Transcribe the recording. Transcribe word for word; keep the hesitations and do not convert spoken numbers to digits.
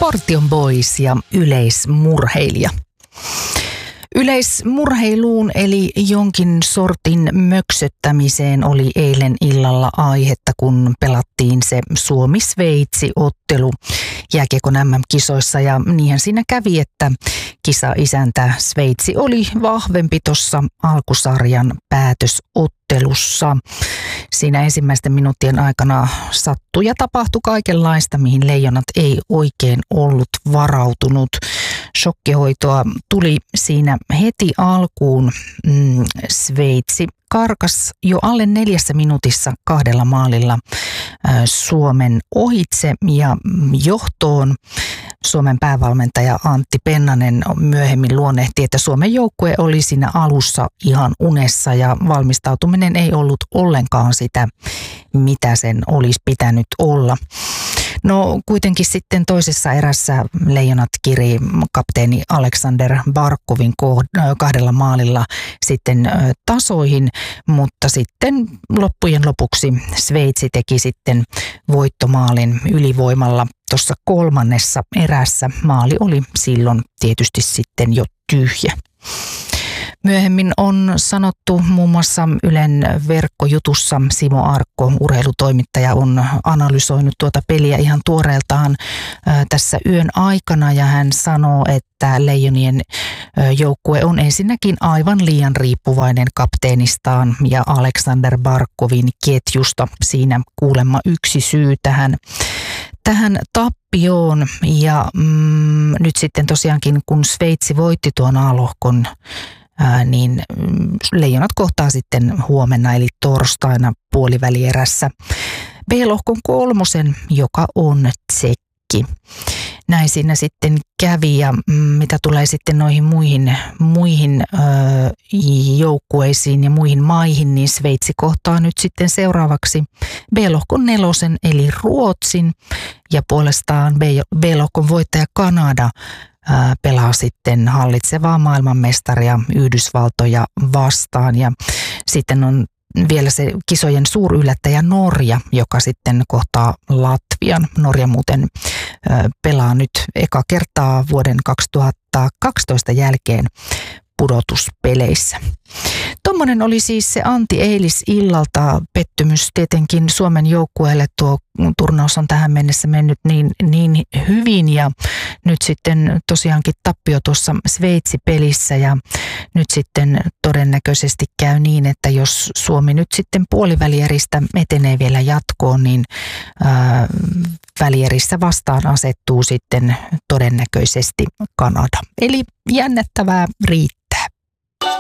Portion Boys ja yleismurheilija. Yleismurheiluun eli jonkin sortin möksöttämiseen oli eilen illalla aihetta, kun pelattiin se Suomi-Sveitsi-ottelu jääkiekon äm äm-kisoissa. Ja niinhän siinä kävi, että kisa-isäntä Sveitsi oli vahvempi tuossa alkusarjan päätösottelussa. Siinä ensimmäisten minuuttien aikana sattui ja tapahtui kaikenlaista, mihin Leijonat ei oikein ollut varautunut. Shokkihoitoa tuli siinä heti alkuun. Mm, Sveitsi karkas jo alle neljässä minuutissa kahdella maalilla äh, Suomen ohitse ja johtoon. Suomen päävalmentaja Antti Pennanen myöhemmin luonnehti, että Suomen joukkue oli siinä alussa ihan unessa ja valmistautuminen ei ollut ollenkaan sitä, mitä sen olisi pitänyt olla. No kuitenkin sitten toisessa erässä Leijonat kiri kapteeni Aleksander Barkovin kahdella maalilla sitten tasoihin, mutta sitten loppujen lopuksi Sveitsi teki sitten voittomaalin ylivoimalla tuossa kolmannessa erässä. Maali oli silloin tietysti sitten jo tyhjä. Myöhemmin on sanottu muun muassa Ylen verkkojutussa, Simo Arkko, urheilutoimittaja, on analysoinut tuota peliä ihan tuoreeltaan ä, tässä yön aikana ja hän sanoo, että Leijonien ä, joukkue on ensinnäkin aivan liian riippuvainen kapteenistaan ja Aleksander Barkovin ketjusta. Siinä kuulemma yksi syy tähän. Tähän tappioon ja mm, nyt sitten tosiaankin kun Sveitsi voitti tuon A-lohkon, ää, niin mm, Leijonat kohtaa sitten huomenna eli torstaina puolivälierässä B-lohkon kolmosen, joka on Tsekki. Näin siinä sitten kävi ja mm, mitä tulee sitten noihin muihin, muihin ö, joukkueisiin ja muihin maihin, niin Sveitsi kohtaa nyt sitten seuraavaksi B-lohkon nelosen eli Ruotsin ja puolestaan B-lohkon voittaja Kanada ö, pelaa sitten hallitsevaa maailmanmestaria Yhdysvaltoja vastaan ja sitten on vielä se kisojen suuryllättäjä Norja, joka sitten kohtaa Latvian. Norja muuten ö, pelaa nyt eka kertaa vuoden kaksituhattakaksitoista jälkeen pudotuspeleissä. Tuommoinen oli siis se Antti eilisillalta. Pettymys tietenkin Suomen joukkueelle. Tuo turnaus on tähän mennessä mennyt niin, niin hyvin ja nyt sitten tosiaankin tappio tuossa Sveitsi-pelissä ja nyt sitten todennäköisesti käy niin, että jos Suomi nyt sitten puolivälieristä etenee vielä jatkoon, niin ää, välierissä vastaan asettuu sitten todennäköisesti Kanada. Eli jännättävää riittää.